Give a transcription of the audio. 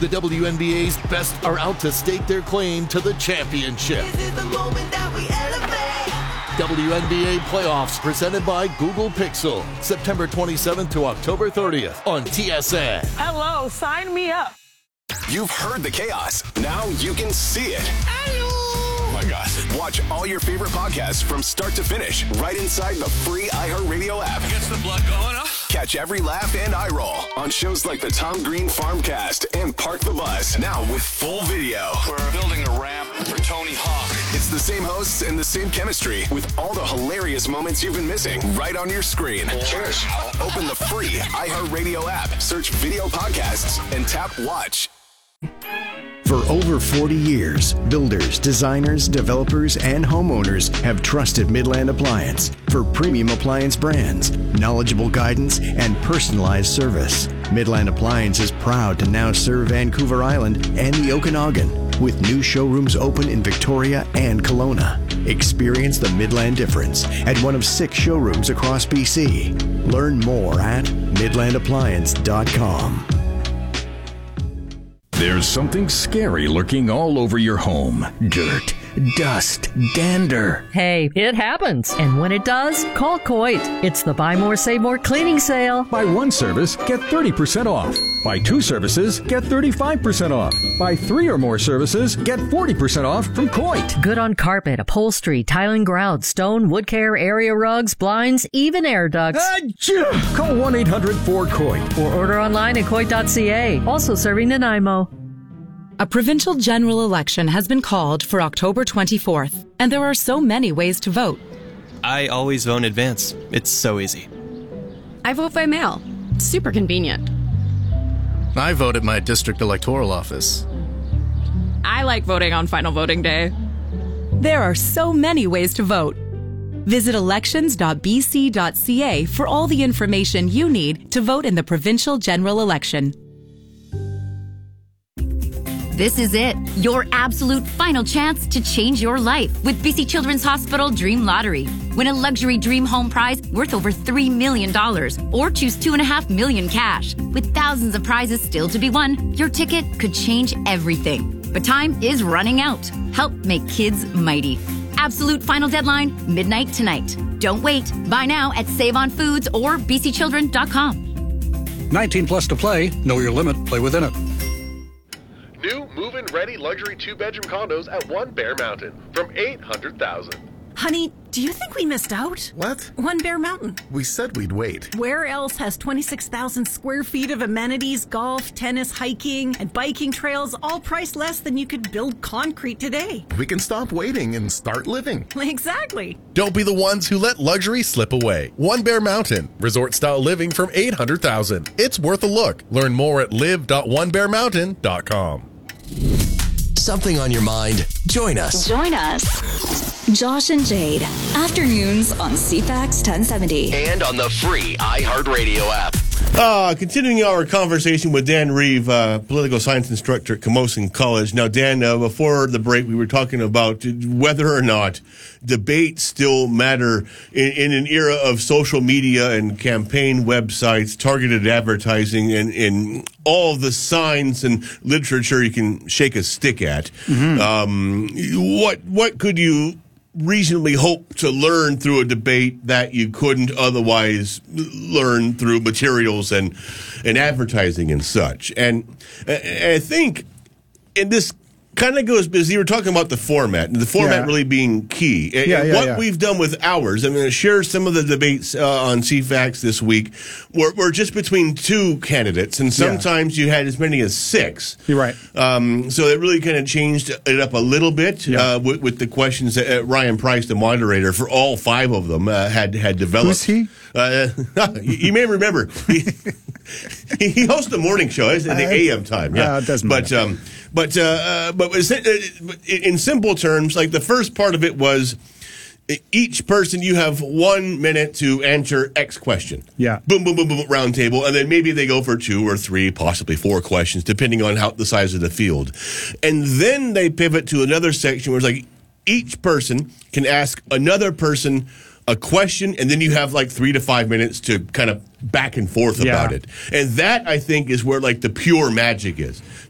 The WNBA's best are out to stake their claim to the championship. This is the moment that we elevate. WNBA playoffs presented by Google Pixel. September 27th to October 30th on TSN. Hello, sign me up. You've heard the chaos. Now you can see it. Oh my God. Watch all your favorite podcasts from start to finish right inside the free iHeartRadio app. Gets the blood going, huh? Catch every laugh and eye roll on shows like the Tom Green Farmcast and Park the Bus. Now with full video. We're building a ramp for Tony Hawk. It's the same hosts and the same chemistry with all the hilarious moments you've been missing right on your screen. Cheers. Open the free iHeartRadio app, search video podcasts, and tap watch. For over 40 years, builders, designers, developers, and homeowners have trusted Midland Appliance for premium appliance brands, knowledgeable guidance, and personalized service. Midland Appliance is proud to now serve Vancouver Island and the Okanagan, with new showrooms open in Victoria and Kelowna. Experience the Midland difference at one of 6 showrooms across BC. Learn more at midlandappliance.com. There's something scary lurking all over your home. Dirt, dust, dander. Hey, it happens. And when it does, call Coit. It's the Buy More, Save More cleaning sale. Buy one service, get 30% off. Buy 2 services, get 35% off. Buy 3 or more services, get 40% off from Coit. Good on carpet, upholstery, tiling, grout, stone, wood care, area rugs, blinds, even air ducts. Call 1-800-4COIT. Or order online at Coit.ca. Also serving Nanaimo. A provincial general election has been called for October 24th, and there are so many ways to vote. I always vote in advance. It's so easy. I vote by mail. It's super convenient. I vote at my district electoral office. I like voting on final voting day. There are so many ways to vote. Visit elections.bc.ca for all the information you need to vote in the provincial general election. This is it, your absolute final chance to change your life with BC Children's Hospital Dream Lottery. Win a luxury dream home prize worth over $3 million or choose $2.5 million cash. With thousands of prizes still to be won, your ticket could change everything. But time is running out. Help make kids mighty. Absolute final deadline, midnight tonight. Don't wait. Buy now at Save on Foods or bcchildren.com. 19 plus to play. Know your limit. Play within it. New move-in ready luxury 2-bedroom condos at One Bear Mountain from $800,000. Honey, do you think we missed out? What? One Bear Mountain. We said we'd wait. Where else has 26,000 square feet of amenities, golf, tennis, hiking, and biking trails, all priced less than you could build concrete today? We can stop waiting and start living. Exactly. Don't be the ones who let luxury slip away. One Bear Mountain, resort-style living from $800,000. It's worth a look. Learn more at live.onebearmountain.com. Something on your mind? Join us. Join us. Josh and Jade. Afternoons on CFAX 1070. And on the free iHeartRadio app. Continuing our conversation with Dan Reeve, political science instructor at Camosun College. Now, Dan, before the break, we were talking about whether or not debates still matter in an era of social media and campaign websites, targeted advertising, and all the signs and literature you can shake a stick at. Mm-hmm. What could you reasonably hope to learn through a debate that you couldn't otherwise learn through materials and advertising and such? And I think, and this kind of goes, because you were talking about the format, and the format really being key. And what we've done with ours, I'm going to share some of the debates on CFAX this week, were just between 2 candidates, and sometimes you had as many as 6. You're right. So it really kind of changed it up a little bit with the questions that Ryan Price, the moderator, for all 5 of them, had developed. Who's he? You may remember. He hosts the morning show at the AM time. It doesn't matter. But in simple terms, like the first part of it was each person, you have 1 minute to answer X question. Yeah. Boom, boom, boom, boom, round table. And then maybe they go for 2 or 3, possibly 4 questions, depending on the size of the field. And then they pivot to another section where it's like each person can ask another person a question, and then you have like 3 to 5 minutes to kind of back and forth about it. And that, I think, is where like the pure magic is.